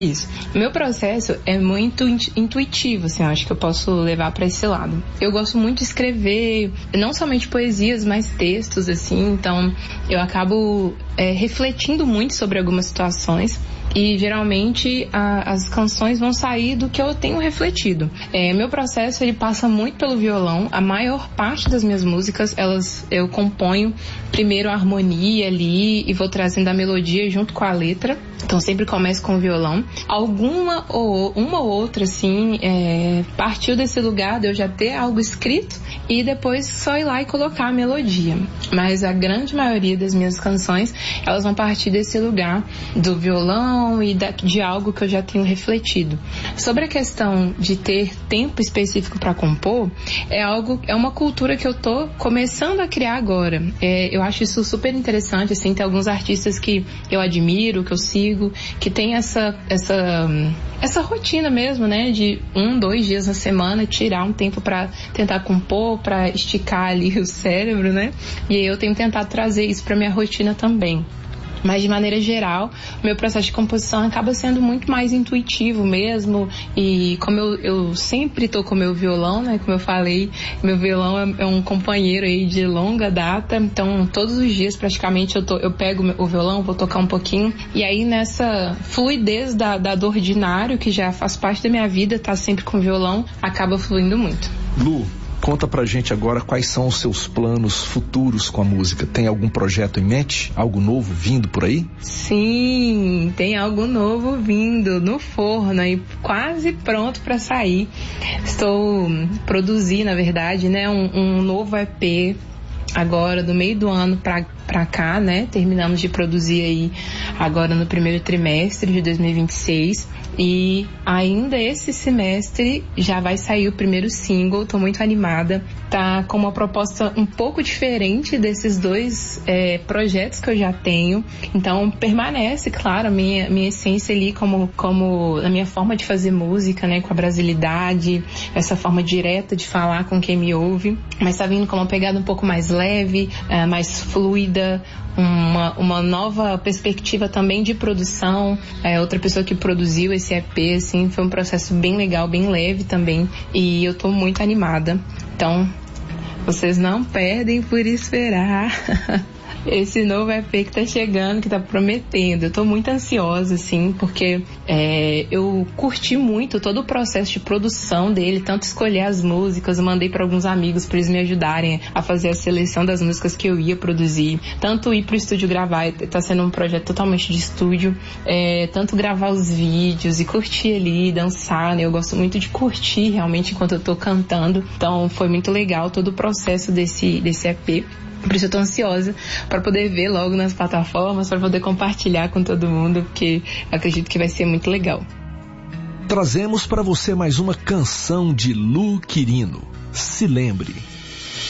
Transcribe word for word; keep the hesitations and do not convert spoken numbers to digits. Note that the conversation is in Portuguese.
Isso. Meu processo é muito intuitivo, assim, eu acho que eu posso levar para esse lado. Eu gosto muito de escrever, não somente poesias, mas textos, assim, então eu acabo é, refletindo muito sobre algumas situações. E geralmente a, as canções vão sair do que eu tenho refletido. É, meu processo ele passa muito pelo violão. A maior parte das minhas músicas elas eu componho primeiro a harmonia ali e vou trazendo a melodia junto com a letra. Então sempre começo com o violão. Alguma ou uma ou outra assim é, partiu desse lugar de eu já ter algo escrito e depois só ir lá e colocar a melodia. Mas a grande maioria das minhas canções elas vão partir desse lugar do violão e de algo que eu já tenho refletido. Sobre a questão de ter tempo específico para compor, é algo, é uma cultura que eu tô começando a criar agora. É, eu acho isso super interessante, assim, tem alguns artistas que eu admiro, que eu sigo, que tem essa, essa, essa rotina mesmo, né, de um, dois dias na semana, tirar um tempo para tentar compor, para esticar ali o cérebro, né, e eu tenho tentado trazer isso para minha rotina também. Mas de maneira geral, o meu processo de composição acaba sendo muito mais intuitivo mesmo. E como eu, eu sempre tô com o meu violão, né? Como eu falei, meu violão é, é um companheiro aí de longa data. Então, todos os dias praticamente eu, tô, eu pego o violão, vou tocar um pouquinho. E aí nessa fluidez da, da do ordinário, que já faz parte da minha vida, tá sempre com o violão, acaba fluindo muito. Lu, conta pra gente agora quais são os seus planos futuros com a música. Tem algum projeto em mente? Algo novo vindo por aí? Sim, tem algo novo vindo no forno e quase pronto para sair. Estou produzindo, na verdade, né, um, um novo E P agora do meio do ano pra, pra cá, né? Terminamos de produzir aí agora no primeiro trimestre de dois mil e vinte e seis. E ainda esse semestre já vai sair o primeiro single, tô muito animada. Tá com uma proposta um pouco diferente desses dois é, projetos que eu já tenho. Então permanece, claro, a minha, minha essência ali como, como a minha forma de fazer música, né? Com a brasilidade, essa forma direta de falar com quem me ouve. Mas tá vindo com uma pegada um pouco mais leve, é, mais fluida, uma, uma nova perspectiva também de produção. É, outra pessoa que produziu esse E P, assim, foi um processo bem legal, bem leve também, e eu tô muito animada. Então, vocês não perdem por esperar esse novo E P que tá chegando, que tá prometendo. Eu tô muito ansiosa, assim, porque é, eu curti muito todo o processo de produção dele, tanto escolher as músicas, eu mandei para alguns amigos para eles me ajudarem a fazer a seleção das músicas que eu ia produzir, tanto ir pro estúdio gravar, tá sendo um projeto totalmente de estúdio, é, tanto gravar os vídeos e curtir ali, dançar, né? Eu gosto muito de curtir realmente enquanto eu tô cantando, então foi muito legal todo o processo desse, desse E P. Por isso eu tô ansiosa para poder ver logo nas plataformas, para poder compartilhar com todo mundo, porque acredito que vai ser muito legal. Trazemos para você mais uma canção de Lu Quirino. Se lembre.